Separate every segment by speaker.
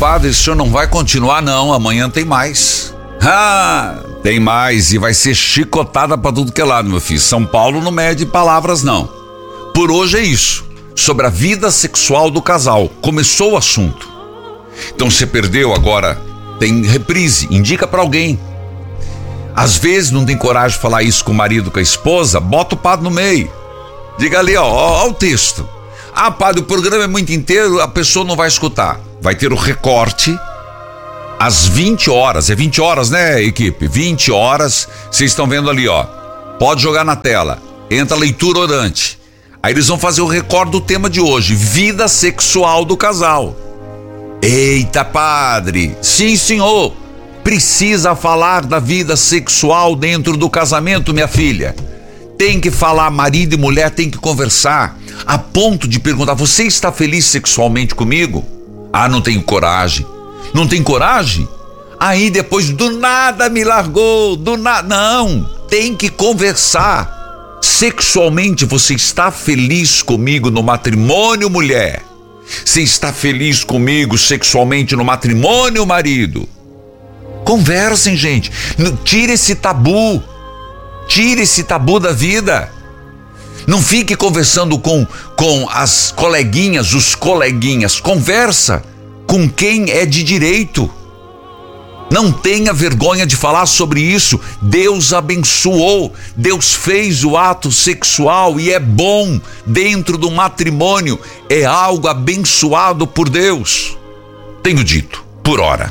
Speaker 1: padre, o senhor não vai continuar? Não, amanhã tem mais. Tem mais e vai ser chicotada pra tudo que é lado, meu filho. São Paulo não mede palavras, não. Por hoje é isso, sobre a vida sexual do casal. Começou o assunto. Então você perdeu, agora tem reprise, indica pra alguém. Às vezes não tem coragem de falar isso com o marido, com a esposa, bota o padre no meio. Diga ali, ó o texto. Padre, o programa é muito inteiro, a pessoa não vai escutar. Vai ter o recorte às 20 horas, é 20 horas, né, equipe? 20 horas, vocês estão vendo ali, ó. Pode jogar na tela, entra a leitura orante. Aí eles vão fazer o recorte do tema de hoje, vida sexual do casal. Eita, padre, sim, senhor, precisa falar da vida sexual dentro do casamento, minha filha. Tem que falar, marido e mulher tem que conversar, a ponto de perguntar, você está feliz sexualmente comigo? Não tenho coragem. Não tem coragem? Aí depois do nada me largou, não, tem que conversar. Sexualmente você está feliz comigo no matrimônio, mulher? Você está feliz comigo sexualmente no matrimônio, marido? Conversem, gente. Tire esse tabu da vida. Não fique conversando com as coleguinhas, os coleguinhas. Conversa com quem é de direito. Não tenha vergonha de falar sobre isso. Deus abençoou, Deus fez o ato sexual e é bom dentro do matrimônio, é algo abençoado por Deus. Tenho dito, por hora.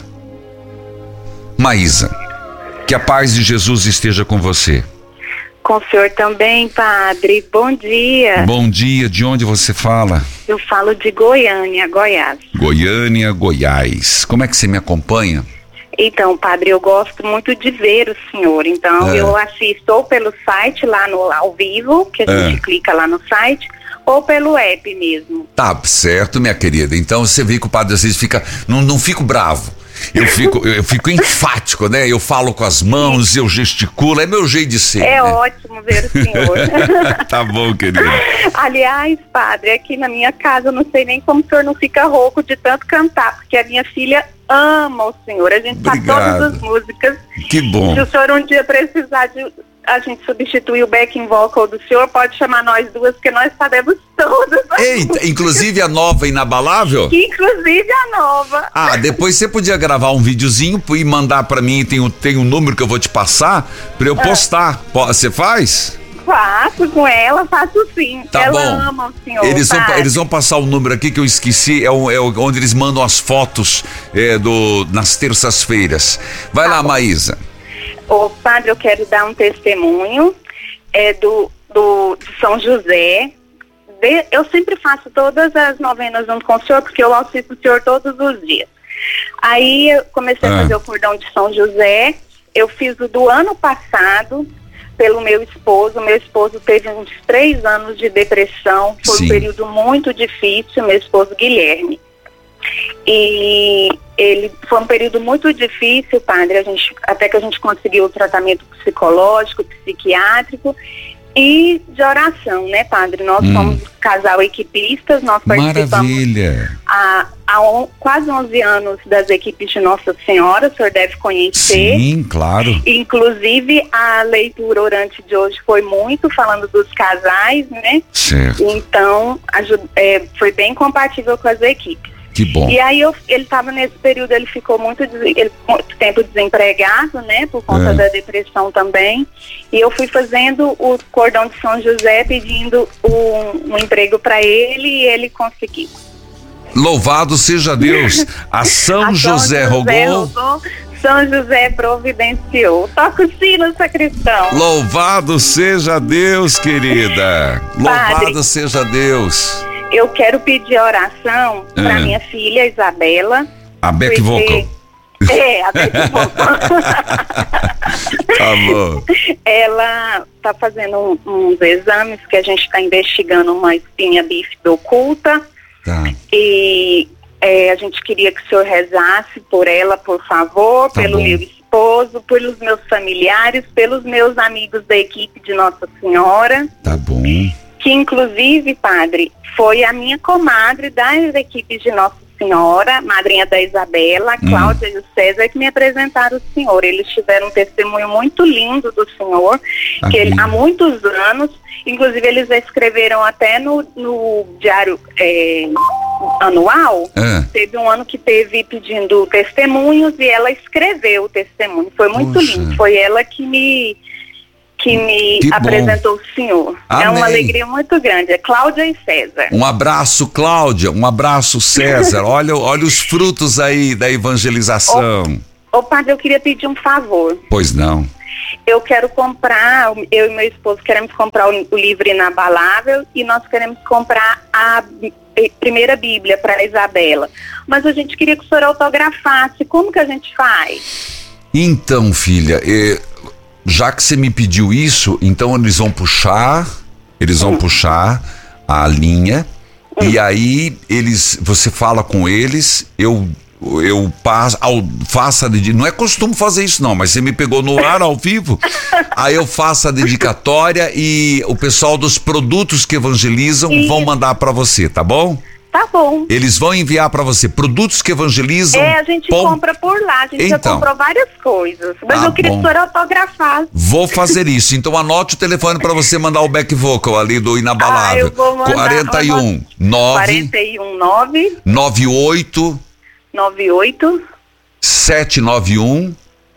Speaker 1: Maísa, que a paz de Jesus esteja com você.
Speaker 2: Com o senhor também, padre. Bom dia.
Speaker 1: Bom dia. De onde você fala?
Speaker 2: Eu falo de Goiânia, Goiás.
Speaker 1: Goiânia, Goiás. Como é que você me acompanha?
Speaker 2: Então, padre, eu gosto muito de ver o senhor. Então, eu assisto ou pelo site lá no ao vivo, que a gente clica lá no site, ou pelo app mesmo. Tá
Speaker 1: certo, minha querida. Então, você vê que o padre às vezes fica... Não fico bravo. Eu fico enfático, né? Eu falo com as mãos, eu gesticulo, é meu jeito de ser.
Speaker 2: É, né? Ótimo ver o senhor.
Speaker 1: Tá bom, querido.
Speaker 2: Aliás, padre, aqui na minha casa, eu não sei nem como o senhor não fica rouco de tanto cantar, porque a minha filha ama o senhor. A gente sabe todas as músicas.
Speaker 1: Que bom.
Speaker 2: Se o senhor um dia precisar de a gente substituir o backing vocal do senhor, pode chamar nós duas, porque nós sabemos todas.
Speaker 1: Eita, inclusive a nova Inabalável?
Speaker 2: Inclusive a nova.
Speaker 1: Depois você podia gravar um videozinho e mandar pra mim, tem um número que eu vou te passar pra eu postar. Você faz?
Speaker 2: Faço com ela, faço sim.
Speaker 1: Tá
Speaker 2: ela
Speaker 1: bom.
Speaker 2: ama o senhor.
Speaker 1: Eles vão passar o número aqui que eu esqueci, onde eles mandam as fotos nas terças-feiras. Vai lá, Maísa.
Speaker 2: Ô, padre, eu quero dar um testemunho de São José. Eu sempre faço todas as novenas junto com o senhor, porque eu assisto o senhor todos os dias. Aí eu comecei a fazer o cordão de São José. Eu fiz o do ano passado pelo meu esposo. Meu esposo teve uns 3 anos de depressão. Foi um período muito difícil, meu esposo Guilherme. E ele foi um período muito difícil, padre, até que a gente conseguiu o tratamento psicológico, psiquiátrico e de oração, né, padre? Nós somos casal equipistas, nós participamos há quase 11 anos das equipes de Nossa Senhora, o senhor deve conhecer.
Speaker 1: Sim, claro.
Speaker 2: Inclusive, a leitura orante de hoje foi muito falando dos casais, né?
Speaker 1: Certo.
Speaker 2: Então, foi bem compatível com as equipes.
Speaker 1: Que bom.
Speaker 2: E aí ele estava nesse período, ele ficou muito tempo desempregado, né, por conta da depressão também. E eu fui fazendo o cordão de São José pedindo um emprego para ele e ele conseguiu.
Speaker 1: Louvado seja Deus. A São José rogou.
Speaker 2: São José providenciou. Toca o sino, sacristão.
Speaker 1: Louvado seja Deus, querida. Louvado seja Deus.
Speaker 2: Eu quero pedir oração para minha filha Isabela.
Speaker 1: A back vocal.
Speaker 2: A back vocal.
Speaker 1: Tá bom.
Speaker 2: Ela está fazendo uns exames que a gente está investigando uma espinha bífida oculta.
Speaker 1: Tá.
Speaker 2: E a gente queria que o senhor rezasse por ela, por favor, pelo meu esposo, pelos meus familiares, pelos meus amigos da equipe de Nossa Senhora.
Speaker 1: Tá bom.
Speaker 2: Que inclusive, padre, foi a minha comadre das equipes de Nossa senhora, madrinha da Isabela, a Cláudia e o César, que me apresentaram o senhor. Eles tiveram um testemunho muito lindo do senhor, que ele, há muitos anos, inclusive eles escreveram até no diário anual, teve um ano que teve pedindo testemunhos e ela escreveu o testemunho. Foi muito lindo, foi ela que me apresentou o senhor. Amém. É uma alegria muito grande. É Cláudia e César.
Speaker 1: Um abraço, Cláudia. Um abraço, César. olha os frutos aí da evangelização.
Speaker 2: Ô padre, eu queria pedir um favor.
Speaker 1: Pois não.
Speaker 2: Eu quero comprar, eu e meu esposo queremos comprar o livro Inabalável e nós queremos comprar a primeira Bíblia para a Isabela. Mas a gente queria que o senhor autografasse. Como que a gente faz?
Speaker 1: Então, filha, já que você me pediu isso, então eles vão puxar a linha e aí você fala com eles, eu faço não é costume fazer isso não, mas você me pegou no ar ao vivo, aí eu faço a dedicatória e o pessoal dos produtos que evangelizam vão mandar para você, tá bom?
Speaker 2: Tá bom.
Speaker 1: Eles vão enviar para você produtos que evangelizam.
Speaker 2: A gente compra por lá, a gente já comprou várias coisas, mas eu queria que o senhor autografasse.
Speaker 1: Vou fazer isso, então anote o telefone para você mandar o back vocal ali do Inabalável.
Speaker 2: Eu vou mandar.
Speaker 1: 41 9 98 791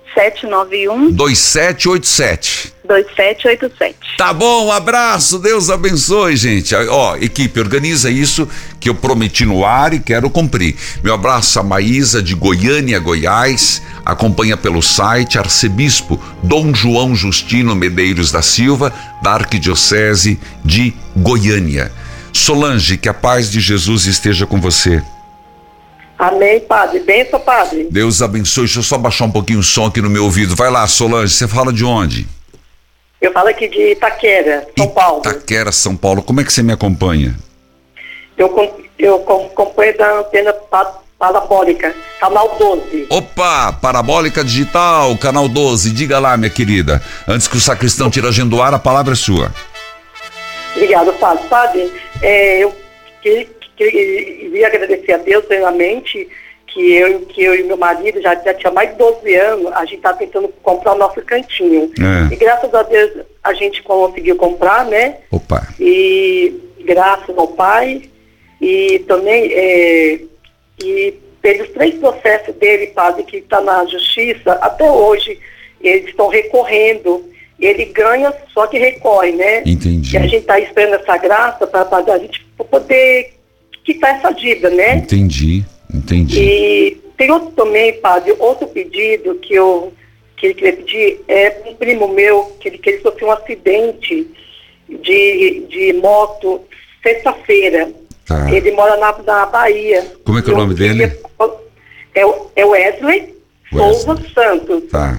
Speaker 1: 2787.
Speaker 2: Tá
Speaker 1: bom, um abraço, Deus abençoe, gente. Ó, equipe, organiza isso que eu prometi no ar e quero cumprir. Meu abraço a Maísa de Goiânia, Goiás, acompanha pelo site Arcebispo Dom João Justino Medeiros da Silva, da Arquidiocese de Goiânia. Solange, que a paz de Jesus esteja com você.
Speaker 3: Amém, padre. Benção, padre.
Speaker 1: Deus abençoe. Deixa eu só baixar um pouquinho o som aqui no meu ouvido. Vai lá, Solange, você fala de onde?
Speaker 3: Eu falo aqui de Itaquera, São Paulo.
Speaker 1: Itaquera, São Paulo. Como é que você me acompanha?
Speaker 3: Eu acompanho da antena parabólica, canal 12.
Speaker 1: Opa, parabólica digital, canal 12. Diga lá, minha querida. Antes que o sacristão tire a agenda do ar, a palavra é sua.
Speaker 3: Obrigado, padre. Padre, eu queria agradecer a Deus plenamente que eu e meu marido já tinha mais de 12 anos, a gente tá tentando comprar o nosso cantinho. E graças a Deus a gente conseguiu comprar, né?
Speaker 1: Opa.
Speaker 3: E graças ao Pai e também e pelos 3 processos dele, padre, que está na justiça, até hoje eles estão recorrendo. Ele ganha, só que recorre, né?
Speaker 1: Entendi.
Speaker 3: E a gente está esperando essa graça para a gente poder quitar essa dívida, né?
Speaker 1: Entendi.
Speaker 3: E tem outro também, padre, outro pedido que ele queria pedir é um primo meu, que ele sofreu um acidente de moto sexta-feira.
Speaker 1: Tá.
Speaker 3: Ele mora na Bahia.
Speaker 1: Como é que é o nome dele?
Speaker 3: É Wesley Souza Santos.
Speaker 1: Tá.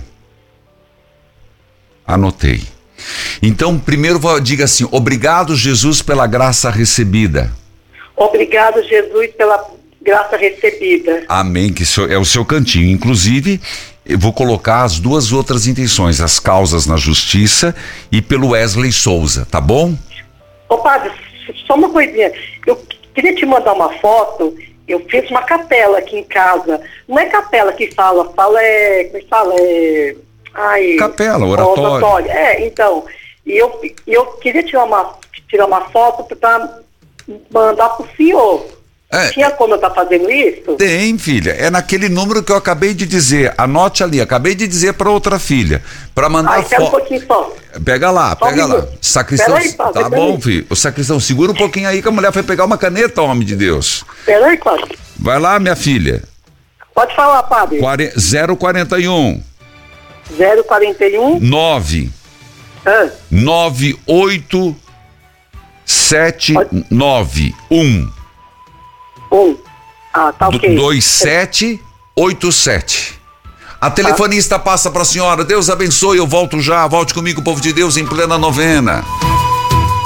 Speaker 1: Anotei. Então, primeiro diga assim: obrigado, Jesus, pela graça recebida.
Speaker 3: Obrigado, Jesus, pela graça recebida.
Speaker 1: Amém, que é o seu cantinho. Inclusive, eu vou colocar as 2 outras intenções, as causas na justiça e pelo Wesley Souza, tá bom?
Speaker 3: Ô padre, só uma coisinha. Eu queria te mandar uma foto. Eu fiz uma capela aqui em casa. Não é capela que fala como é que fala?
Speaker 1: Capela, oratório.
Speaker 3: Então. E eu queria tirar uma foto para mandar pro senhor. Tinha como eu estar fazendo isso?
Speaker 1: Tem, filha. É naquele número que eu acabei de dizer. Anote ali. Acabei de dizer para outra filha. Para mandar foto.
Speaker 3: Um pouquinho só.
Speaker 1: Pega lá. Sacristão. Aí, tá bom, filho. O sacristão, segura um pouquinho aí que a mulher foi pegar uma caneta, homem de Deus.
Speaker 3: Pera aí, padre.
Speaker 1: Vai lá, minha filha.
Speaker 3: Pode falar, padre.
Speaker 1: 041 9 98791
Speaker 3: tá ok.
Speaker 1: 2787. A telefonista passa para a senhora. Deus abençoe, eu volto já. Volte comigo, povo de Deus, em plena novena.